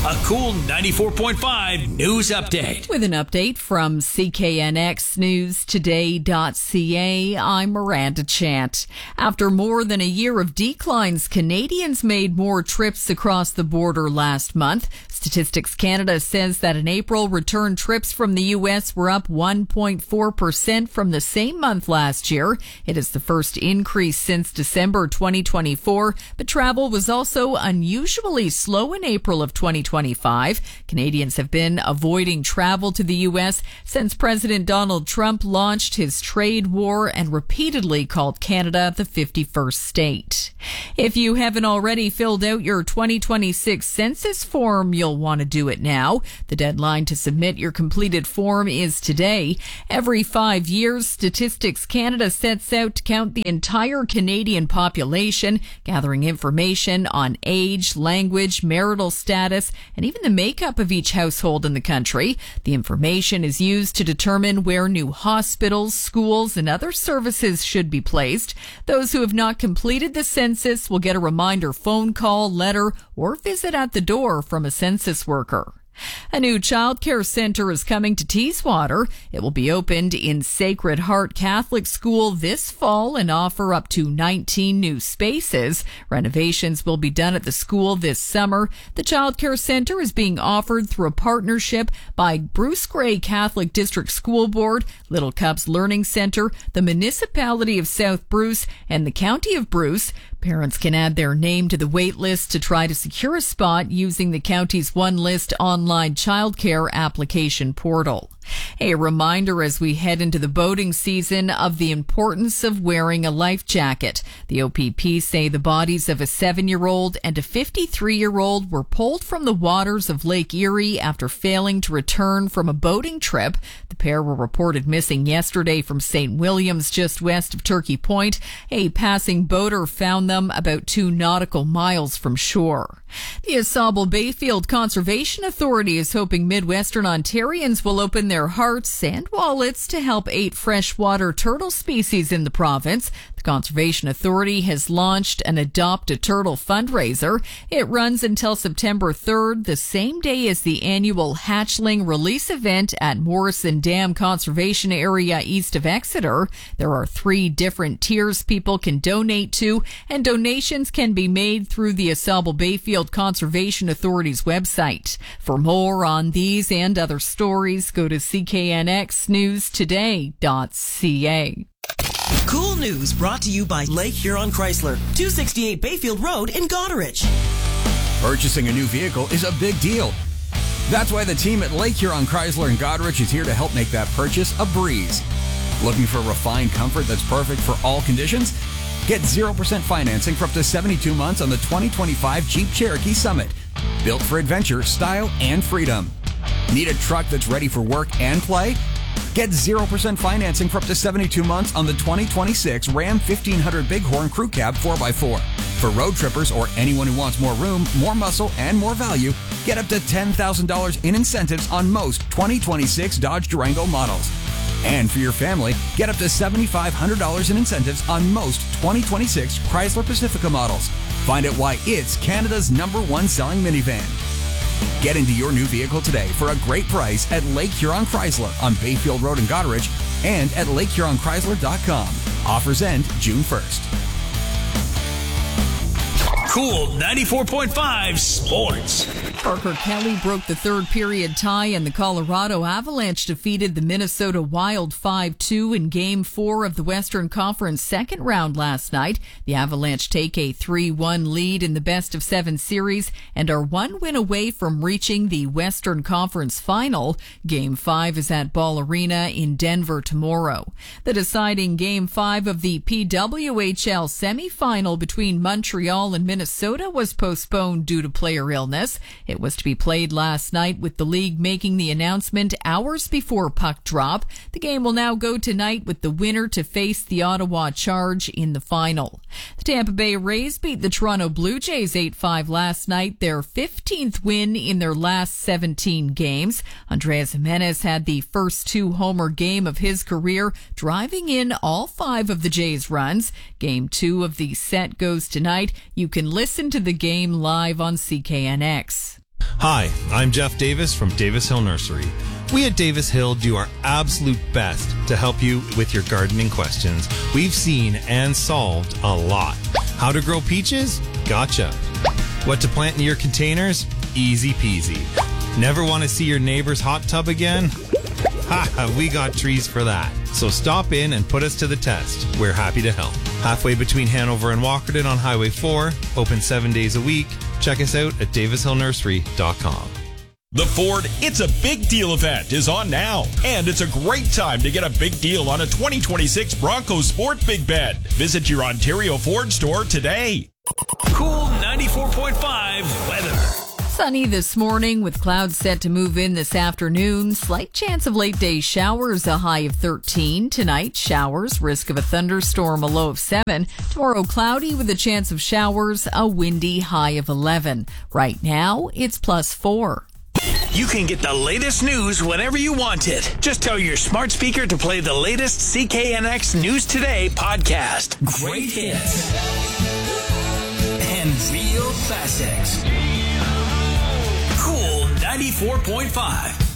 A cool 94.5 news update. With an update from CKNXNewsToday.ca, I'm Miranda Chant. After more than a year of declines, Canadians made more trips across the border last month. Statistics Canada says that in April, return trips from the U.S. were up 1.4% from the same month last year. It is the first increase since December 2024, but travel was also unusually slow in April of 2025. Canadians have been avoiding travel to the U.S. since President Donald Trump launched his trade war and repeatedly called Canada the 51st state. If you haven't already filled out your 2026 census form, you'll want to do it now. The deadline to submit your completed form is today. Every 5 years, Statistics Canada sets out to count the entire Canadian population, gathering information on age, language, marital status, and even the makeup of each household in the country. The information is used to determine where new hospitals, schools, and other services should be placed. Those who have not completed the census will get a reminder phone call, letter, or visit at the door from a census worker. A new childcare center is coming to Teeswater. It will be opened in Sacred Heart Catholic School this fall and offer up to 19 new spaces. Renovations will be done at the school this summer. The childcare center is being offered through a partnership by Bruce Grey Catholic District School Board, Little Cups Learning Center, the Municipality of South Bruce, and the County of Bruce. Parents can add their name to the wait list to try to secure a spot using the county's One List online childcare application portal. A reminder as we head into the boating season of the importance of wearing a life jacket. The OPP say the bodies of a 7-year-old and a 53-year-old were pulled from the waters of Lake Erie after failing to return from a boating trip. The pair were reported missing yesterday from St. Williams, just west of Turkey Point. A passing boater found them about 2 nautical miles from shore. The AuSable Bayfield Conservation Authority is hoping Midwestern Ontarians will open their hearts and wallets to help 8 freshwater turtle species in the province. The Conservation Authority has launched an Adopt a Turtle fundraiser. It runs until September 3rd, the same day as the annual hatchling release event at Morrison Dam Conservation Area east of Exeter. There are 3 different tiers people can donate to, and donations can be made through the AuSable Bayfield Conservation Authority's website. For more on these and other stories, go to CKNXNewsToday.ca. Cool news brought to you by Lake Huron Chrysler, 268 Bayfield Road in Goderich. Purchasing a new vehicle is a big deal. That's why the team at Lake Huron Chrysler in Goderich is here to help make that purchase a breeze. Looking for refined comfort that's perfect for all conditions? Get 0% financing for up to 72 months on the 2025 Jeep Cherokee Summit. Built for adventure, style, and freedom. Need a truck that's ready for work and play? Get 0% financing for up to 72 months on the 2026 Ram 1500 Bighorn Crew Cab 4x4. For road trippers or anyone who wants more room, more muscle, and more value, get up to $10,000 in incentives on most 2026 Dodge Durango models. And for your family, get up to $7,500 in incentives on most 2026 Chrysler Pacifica models. Find out why it's Canada's #1 selling minivan. Get into your new vehicle today for a great price at Lake Huron Chrysler on Bayfield Road in Goderich and at LakeHuronChrysler.com. Offers end June 1st. Cool 94.5 Sports. Parker Kelly broke the third period tie, and the Colorado Avalanche defeated the Minnesota Wild 5-2 in Game 4 of the Western Conference second round last night. The Avalanche take a 3-1 lead in the best-of-7 series and are 1 win away from reaching the Western Conference final. Game 5 is at Ball Arena in Denver tomorrow. The deciding Game 5 of the PWHL semifinal between Montreal and Minnesota was postponed due to player illness. It was to be played last night, with the league making the announcement hours before puck drop. The game will now go tonight, with the winner to face the Ottawa Charge in the final. The Tampa Bay Rays beat the Toronto Blue Jays 8-5 last night, their 15th win in their last 17 games. Andrés Giménez had the first 2-homer game of his career, driving in all 5 of the Jays' runs. Game 2 of the set goes tonight. You can listen to the game live on CKNX. Hi, I'm Jeff Davis from Davis Hill Nursery. We at Davis Hill do our absolute best to help you with your gardening questions. We've seen and solved a lot. How to grow peaches? Gotcha. What to plant in your containers? Easy peasy. Never want to see your neighbor's hot tub again? Ha, we got trees for that. So stop in and put us to the test. We're happy to help. Halfway between Hanover and Walkerton on Highway 4, open 7 days a week. Check us out at davishillnursery.com. The Ford It's a Big Deal event is on now, and it's a great time to get a big deal on a 2026 Bronco Sport Big Bed. Visit your Ontario Ford store today. Cool 94.5 weather. Sunny this morning with clouds set to move in this afternoon. Slight chance of late day showers, a high of 13. Tonight, showers, risk of a thunderstorm, a low of 7. Tomorrow, cloudy with a chance of showers, a windy high of 11. Right now, it's +4. You can get the latest news whenever you want it. Just tell your smart speaker to play the latest CKNX News Today podcast. Great hits and real classics. Cool 94.5.